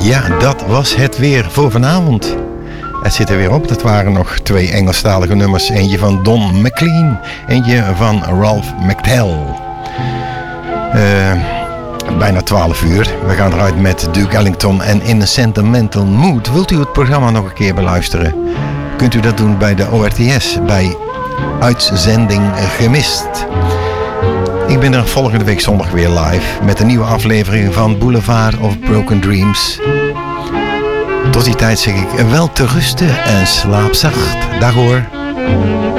Ja, dat was het weer voor vanavond. Het zit er weer op. Dat waren nog 2 Engelstalige nummers. Eentje van Don McLean. Eentje van Ralph McTell. Bijna 12 uur. We gaan eruit met Duke Ellington en In a Sentimental Mood. Wilt u het programma nog een keer beluisteren? Kunt u dat doen bij de ORTS. Bij Uitzending Gemist. Ik ben er volgende week zondag weer live. Met een nieuwe aflevering van Boulevard of Broken Dreams. Tot die tijd zeg ik wel te rusten en slaap zacht. Dag hoor.